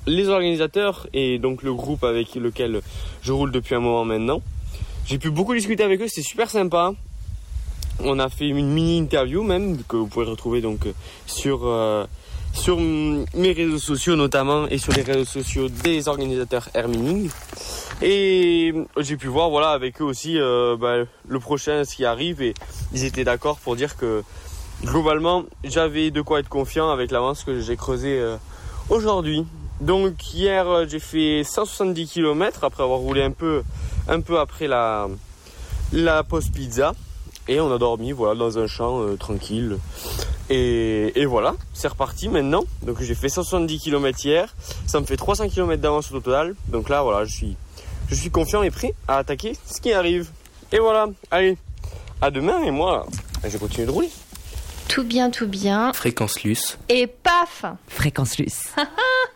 les organisateurs et donc le groupe avec lequel je roule depuis un moment maintenant. J'ai pu beaucoup discuter avec eux, c'est super sympa. On a fait une mini-interview même, que vous pouvez retrouver donc sur mes réseaux sociaux notamment et sur les réseaux sociaux des organisateurs Airmining. Et j'ai pu voir voilà avec eux aussi le prochain ce qui arrive, et ils étaient d'accord pour dire que globalement j'avais de quoi être confiant avec l'avance que j'ai creusée aujourd'hui. Donc hier j'ai fait 170 km après avoir roulé un peu après la pause pizza, et on a dormi voilà dans un champ tranquille. Et voilà, c'est reparti maintenant. Donc j'ai fait 170 km hier, ça me fait 300 km d'avance au total. Donc là voilà, je suis confiant et prêt à attaquer ce qui arrive. Et voilà, allez, à demain, et moi, je continue de rouler. Tout bien. Fréquence Luce. Et paf! Fréquence Luce.